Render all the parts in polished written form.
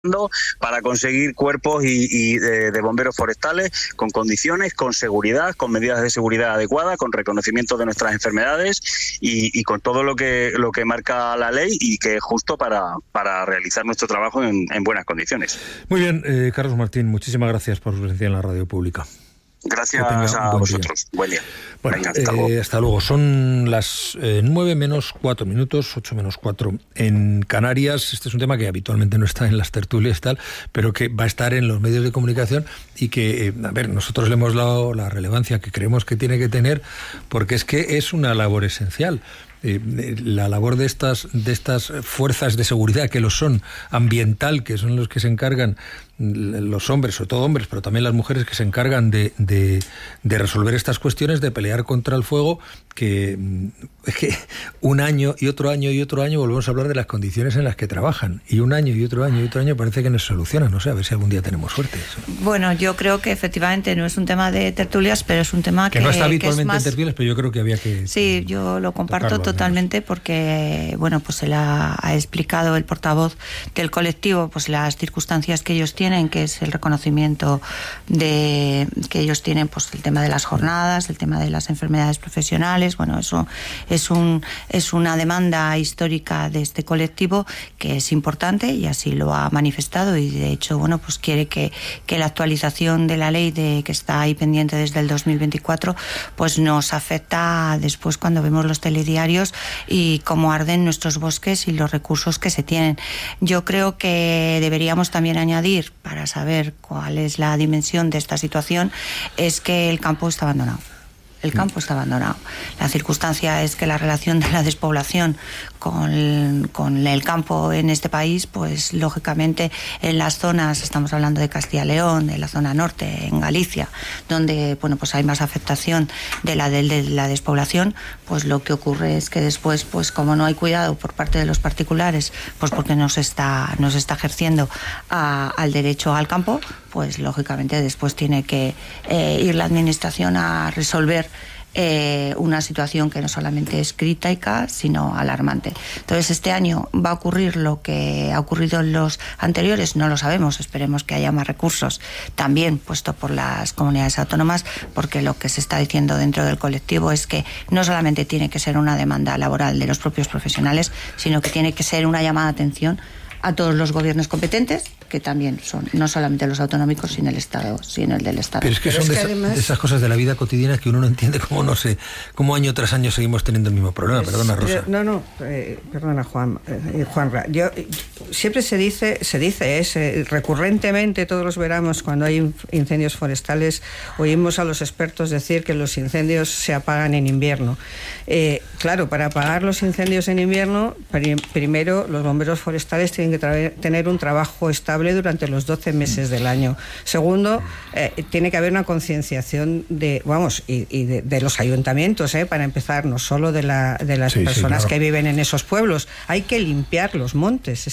para conseguir cuerpos y de bomberos forestales con condiciones, con seguridad, con medidas de seguridad adecuadas, con reconocimiento de nuestras enfermedades y con todo lo que marca la ley y que es justo para realizar nuestro trabajo en buenas condiciones. Muy bien, Carlos Martín, muchísimas gracias por su presencia en la radio pública. Gracias a vosotros. Buen día. Bueno, venga, hasta luego. Son las 9 menos 4 minutos, 8 menos 4 en Canarias. Este es un tema que habitualmente no está en las tertulias y tal, pero que va a estar en los medios de comunicación y que, nosotros le hemos dado la relevancia que creemos que tiene que tener, porque es que es una labor esencial. La labor de estas fuerzas de seguridad, que lo son, ambiental, que son los que se encargan, los hombres, sobre todo hombres, pero también las mujeres que se encargan de resolver estas cuestiones, de pelear contra el fuego, que es que un año y otro año y otro año volvemos a hablar de las condiciones en las que trabajan, y un año y otro año y otro año parece que no se soluciona. No sé, a ver si algún día tenemos suerte. Bueno, yo creo que efectivamente no es un tema de tertulias, pero es un tema que no está habitualmente más... en tertulias, pero yo creo que había que... Sí, yo lo comparto totalmente, porque pues se ha explicado el portavoz del colectivo pues las circunstancias que ellos tienen, que es el reconocimiento que ellos tienen, pues el tema de las jornadas, el tema de las enfermedades profesionales. Bueno, eso es una demanda histórica de este colectivo que es importante y así lo ha manifestado, y de hecho pues quiere que la actualización de la ley que está ahí pendiente desde el 2024 pues nos afecta después cuando vemos los telediarios y cómo arden nuestros bosques y los recursos que se tienen. Yo creo que deberíamos también añadir, para saber cuál es la dimensión de esta situación, es que el campo está abandonado. El campo está abandonado. La circunstancia es que la relación de la despoblación con el campo en este país, pues lógicamente en las zonas, estamos hablando de Castilla y León, de la zona norte, en Galicia, donde pues hay más afectación de la despoblación, pues lo que ocurre es que después, pues como no hay cuidado por parte de los particulares, pues porque no se está ejerciendo al derecho al campo, pues lógicamente después tiene que ir la administración a resolver una situación que no solamente es crítica, sino alarmante. Entonces, este año va a ocurrir lo que ha ocurrido en los anteriores, no lo sabemos, esperemos que haya más recursos, también puesto por las comunidades autónomas, porque lo que se está diciendo dentro del colectivo es que no solamente tiene que ser una demanda laboral de los propios profesionales, sino que tiene que ser una llamada de atención a todos los gobiernos competentes, que también son no solamente los autonómicos, sino el Estado, sino el del Estado. Pero es que son de esas cosas de la vida cotidiana que uno no entiende cómo año tras año seguimos teniendo el mismo problema. Perdona, Rosa. Perdona, Juanra. Siempre se dice recurrentemente todos los veranos, cuando hay incendios forestales, oímos a los expertos decir que los incendios se apagan en invierno. Claro, para apagar los incendios en invierno, primero los bomberos forestales tienen que tener un trabajo estable durante los 12 meses del año. Segundo, tiene que haber una concienciación de los ayuntamientos, para empezar, no solo de las personas que viven en esos pueblos. Hay que limpiar los montes,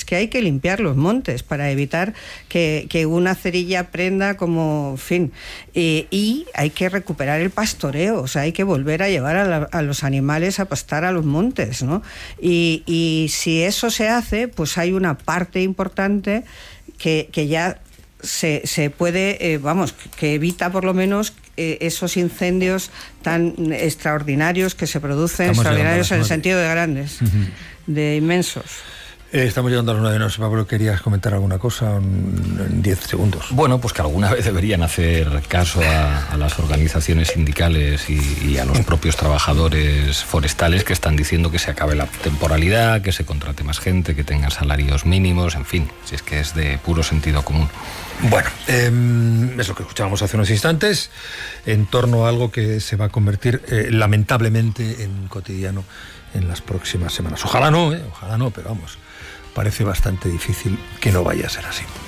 para evitar que una cerilla prenda como fin. Y hay que recuperar el pastoreo, hay que volver a llevar a los animales a pastar a los montes, ¿no? Y si eso se hace, pues hay una parte importante que ya se puede, que evita por lo menos esos incendios tan extraordinarios que se producen, extraordinarios en el sentido de grandes, de inmensos. Estamos llegando a las 9. No sé, Pablo, ¿querías comentar alguna cosa en 10 segundos? Bueno, pues que alguna vez deberían hacer caso a las organizaciones sindicales y a los propios trabajadores forestales que están diciendo que se acabe la temporalidad, que se contrate más gente, que tengan salarios mínimos, en fin, si es que es de puro sentido común. Bueno, es lo que escuchábamos hace unos instantes, en torno a algo que se va a convertir lamentablemente en cotidiano en las próximas semanas. Ojalá no, pero vamos, parece bastante difícil que no vaya a ser así.